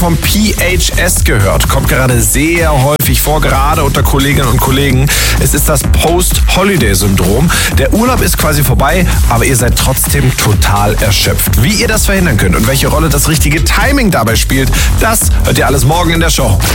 vom PHS gehört. Kommt gerade sehr häufig vor, gerade unter Kolleginnen und Kollegen. Es ist das Post-Holiday-Syndrom. Der Urlaub ist quasi vorbei, aber ihr seid trotzdem total erschöpft. Wie ihr das verhindern könnt und welche Rolle das richtige Timing dabei spielt, das hört ihr alles morgen in der Show.